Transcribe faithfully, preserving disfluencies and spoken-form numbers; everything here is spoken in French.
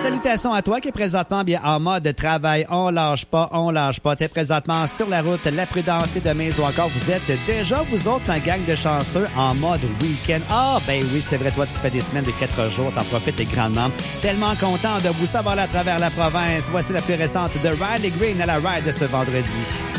Salutations à toi qui est présentement bien en mode travail. On lâche pas, on lâche pas. T'es présentement sur la route, la prudence est de mise ou encore vous êtes déjà, vous autres, ma gang de chanceux, en mode week-end. Ah, ben oui, c'est vrai, toi, tu fais des semaines de quatre jours, t'en profites grandement. Tellement content de vous savoir à travers la province. Voici la plus récente de Riley Green à la ride de ce vendredi.